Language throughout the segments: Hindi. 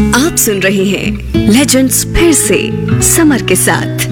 आप सुन रहे हैं लेजेंड्स फिर से समर के साथ।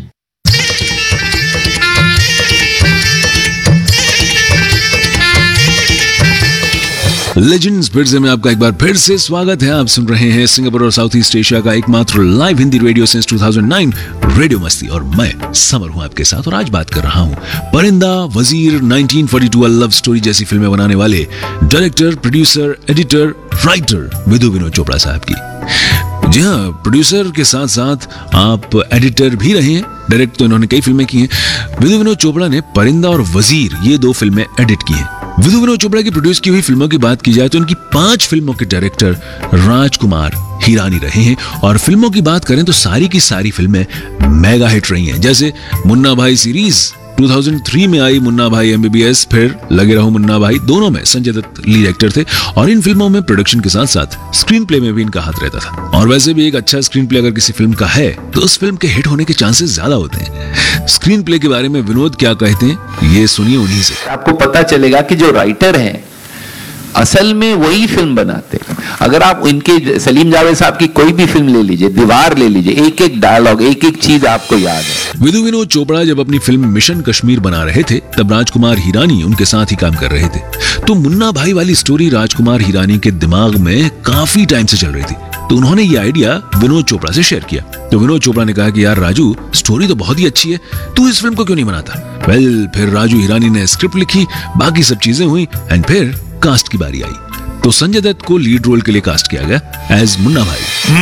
लेजेंड्स फिर से में आपका एक बार फिर से स्वागत है। आप सुन रहे हैं सिंगापुर और साउथ ईस्ट एशिया का एकमात्र live Hindi radio since 2009 radio मस्ती, और मैं समर हूं आपके साथ। और आज बात कर रहा हूं परिंदा, वजीर, 1942 लव स्टोरी जैसी फिल्में बनाने वाले director, producer, editor, writer Vidhu Vinod Chopra साहब की। जी हाँ, प्रोड्यूसर के साथ साथ आप एडिटर भी रहे हैं। डायरेक्ट तो इन्होंने कई फिल्में की हैं। विधु विनोद चोपड़ा ने परिंदा और वजीर ये 2 फिल्में एडिट की हैं। विधु विनोद चोपड़ा की प्रोड्यूस की हुई फिल्मों की बात की जाए तो उनकी 5 फिल्मों के डायरेक्टर राजकुमार हिरानी रहे हैं। और फिल्मों की बात करें तो सारी की सारी फिल्में मेगा हिट रही हैं। जैसे मुन्ना भाई सीरीज 2003 में आई मुन्ना भाई MBBS, फिर लगे रहो मुन्ना भाई, दोनों में संजय दत्त लीड एक्टर थे। और इन फिल्मों में प्रोडक्शन के साथ साथ स्क्रीन प्ले में भी इनका हाथ रहता था। और वैसे भी एक अच्छा स्क्रीन प्ले अगर किसी फिल्म का है तो उस फिल्म के हिट होने के चांसेस ज्यादा होते हैं। स्क्रीन प्ले के बारे में विनोद क्या कहते हैं, ये सुनिए उन्हीं से। आपको पता चलेगा कि जो राइटर हैं असल में वही फिल्म बनाते हैं। अगर आप इनके सलीम जावेद साहब की कोई भी फिल्म ले लीजिए, दीवार ले लीजिए, एक एक डायलॉग, एक एक चीज आपको याद है। विधु विनोद चोपड़ा जब अपनी फिल्म मिशन कश्मीर बना रहे थे तब राजकुमार हिरानी उनके साथ ही काम कर रहे थे। तो मुन्ना भाई वाली स्टोरी राजकुमार हिरानी के दिमाग में काफी टाइम से चल रही थी। तो उन्होंने ये आइडिया विनोद चोपड़ा से शेयर किया। तो विनोद चोपड़ा ने कहा कि यार राजू, स्टोरी तो बहुत ही अच्छी है, तू इस फिल्म को क्यों नहीं बनाता। फिर राजू हिरानी ने स्क्रिप्ट लिखी, बाकी सब चीजें हुई एंड फिर कास्ट की बारी आई। तो संजय दत्त को लीड रोल के लिए कास्ट किया गया एज मुन्ना भाई।